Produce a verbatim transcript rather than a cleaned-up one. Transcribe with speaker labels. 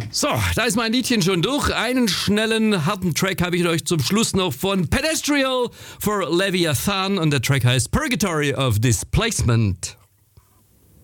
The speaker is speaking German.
Speaker 1: So, da ist mein Liedchen schon durch. Einen schnellen, harten Track habe ich euch zum Schluss noch von Pedestrial for Leviathan und der Track heißt Purgatory of Displacement.